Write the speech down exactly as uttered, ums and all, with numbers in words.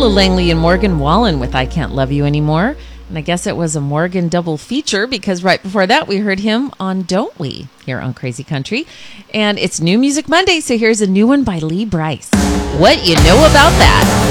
Langley and Morgan Wallen with I Can't Love You Anymore. And I guess it was a Morgan double feature because right before that we heard him on Don't We here on Crazy Country. And it's New Music Monday, so here's a new one by Lee Brice. What You Know About That?